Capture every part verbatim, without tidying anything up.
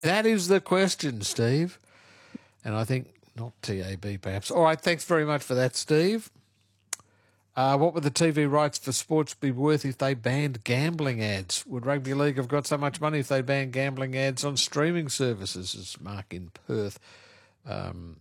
That is the question, Steve. And I think not T A B perhaps. All right, thanks very much for that, Steve. Uh, what would the T V rights for sports be worth if they banned gambling ads? Would Rugby League have got so much money if they banned gambling ads on streaming services? As Mark in Perth. Um,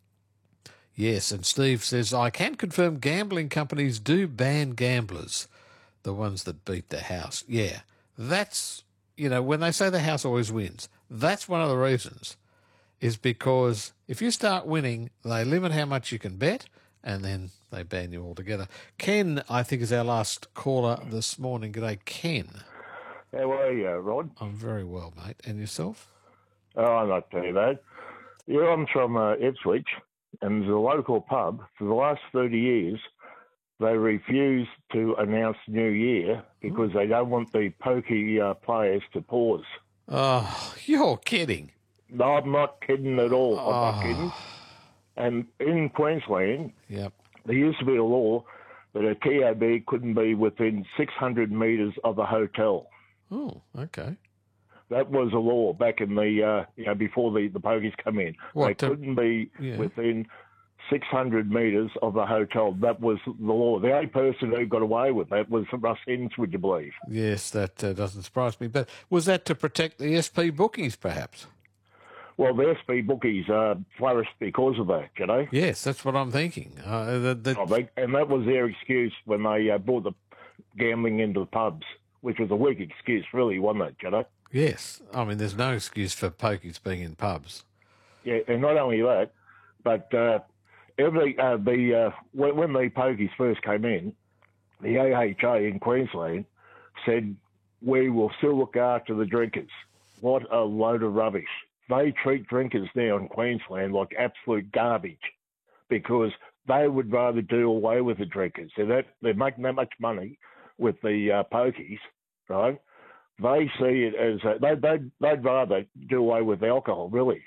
yes, and Steve says, I can confirm gambling companies do ban gamblers, the ones that beat the house. Yeah, that's, you know, when they say the house always wins, that's one of the reasons, is because if you start winning, they limit how much you can bet, and then they ban you altogether. Ken, I think, is our last caller this morning. G'day, Ken. How are you, Rod? I'm very well, mate. And yourself? Oh, I'm not too bad. Yeah, I'm from uh, Ipswich, and there's a local pub. For the last thirty years, they refuse to announce New Year because mm. they don't want the pokey uh, players to pause. Oh, you're kidding. No, I'm not kidding at all. I'm oh. not kidding. And in Queensland, yep. there used to be a law that a T A B couldn't be within six hundred metres of a hotel. Oh, okay. That was a law back in the, uh, you know, before the, the pokies come in. What, they to, couldn't be yeah. within six hundred metres of a hotel. That was the law. The only person who got away with that was Russ Innes, would you believe? Yes, that uh, doesn't surprise me. But was that to protect the S P bookies, perhaps? Well, the S P bookies uh, flourished because of that, you know? Yes, that's what I'm thinking. Uh, that, that... Oh, they, and that was their excuse when they uh, brought the gambling into the pubs, which was a weak excuse, really, wasn't it, you know? Yes. I mean, there's no excuse for pokies being in pubs. Yeah, and not only that, but uh, every uh, the uh, when, when the pokies first came in, the A H A in Queensland said, we will still look after the drinkers. What a load of rubbish. They treat drinkers now in Queensland like absolute garbage because they would rather do away with the drinkers. They're, that, they're making that much money with the uh, pokies, right? They see it as a, they, they'd, they'd rather do away with alcohol, really.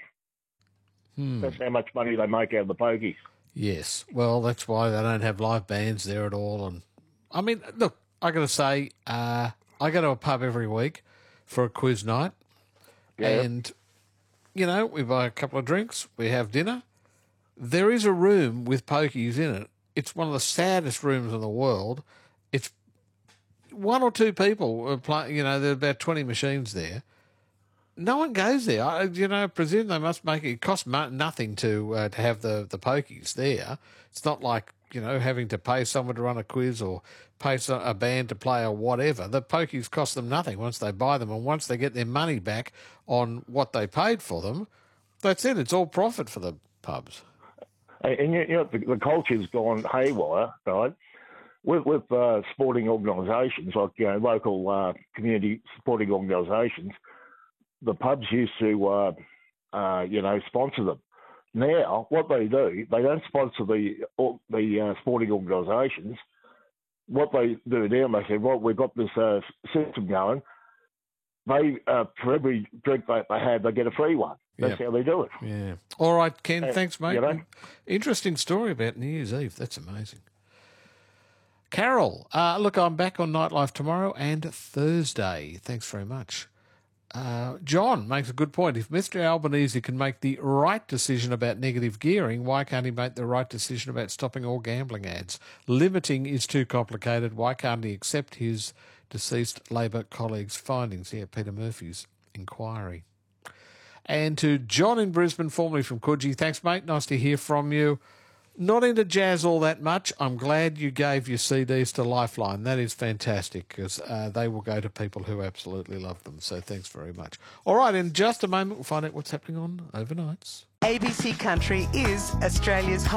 Hmm. That's how much money they make out of the pokies. Yes. Well, that's why they don't have live bands there at all. And I mean, look, I got to say, uh, I go to a pub every week for a quiz night. Yeah. And, you know, we buy a couple of drinks, we have dinner. There is a room with pokies in it. It's one of the saddest rooms in the world. It's one or two people are playing, you know, there are about twenty machines there. No one goes there. I, you know, I presume they must make it, it costs nothing to uh, to have the, the pokies there. It's not like, you know, having to pay someone to run a quiz or pay some, a band to play or whatever. The pokies cost them nothing once they buy them, and once they get their money back on what they paid for them, that's it. It's all profit for the pubs. And, you know, the, the culture's gone haywire, right? With, with uh, sporting organisations, like, you know, local uh, community sporting organisations, the pubs used to, uh, uh, you know, sponsor them. Now, what they do, they don't sponsor the the uh, sporting organisations. What they do now, they say, well, we've got this uh, system going. They, uh, for every drink they, they have, they get a free one. That's yep. how they do it. Yeah. All right, Ken, and, thanks, mate. You know? Interesting story about New Year's Eve. That's amazing. Carol, uh, look, I'm back on Nightlife tomorrow and Thursday. Thanks very much. Uh, John makes a good point. If Mister Albanese can make the right decision about negative gearing, why can't he make the right decision about stopping all gambling ads? Limiting is too complicated. Why can't he accept his deceased Labor colleagues' findings? Here, Peter Murphy's inquiry. And to John in Brisbane, formerly from Coogee, thanks, mate. Nice to hear from you. Not into jazz all that much. I'm glad you gave your C Ds to Lifeline. That is fantastic because uh, they will go to people who absolutely love them. So thanks very much. All right, in just a moment, we'll find out what's happening on Overnights. A B C Country is Australia's